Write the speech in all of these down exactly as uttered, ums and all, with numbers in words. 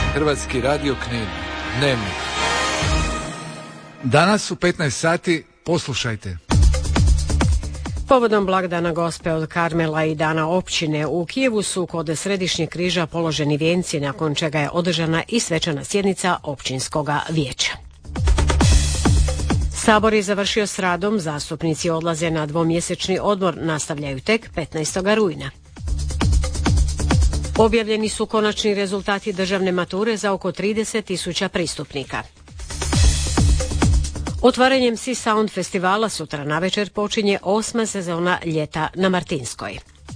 Hrvatski radio Knin. Dnevnik. Danas u petnaest sati poslušajte. Povodom blagdana Gospe od Karmela i dana općine u Kijevu su kod Središnjeg križa položeni vijenci, nakon čega je održana i svečana sjednica općinskoga vijeća. Sabor je završio s radom, zastupnici odlaze na dvomjesečni odmor, nastavljaju tek petnaestog rujna. Objavljeni su konačni rezultati državne mature za oko trideset tisuća pristupnika. Otvaranjem Sea Sound festivala sutra navečer počinje osma sezona ljeta na Martinskoj.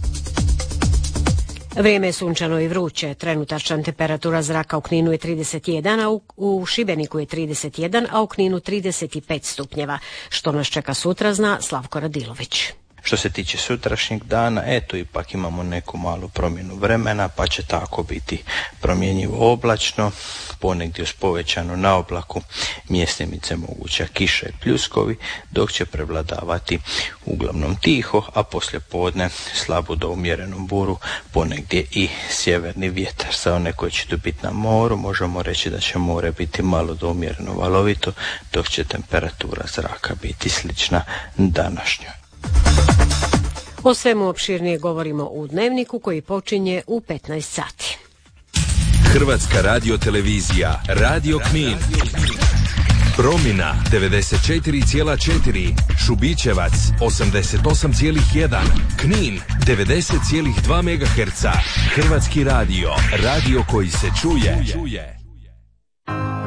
Vrijeme je sunčano i vruće, trenutačna temperatura zraka u Kninu je trideset jedan, a u, u Šibeniku je trideset jedan, a u Kninu trideset pet stupnjeva. Što nas čeka sutra zna Slavko Radilović. Što se tiče sutrašnjeg dana, eto ipak imamo neku malu promjenu vremena, pa će tako biti promjenjivo oblačno, ponegdje uz povećanu naoblaku, mjestimice moguća kiša i pljuskovi, dok će prevladavati uglavnom tiho, a poslije podne slabu do umjerenu buru, ponegdje i sjeverni vjetar. Za one koji će tu biti na moru, možemo reći da će more biti malo do umjereno valovito, dok će temperatura zraka biti slična današnjoj. O svemu opširnije govorimo u Dnevniku koji počinje u petnaest sati. Hrvatska radiotelevizija, Radio Knin. Promina devedeset četiri zarez četiri, Šubićevac osamdeset osam zarez jedan, Knin devedeset zarez dva megaherca. Hrvatski radio, radio koji se čuje.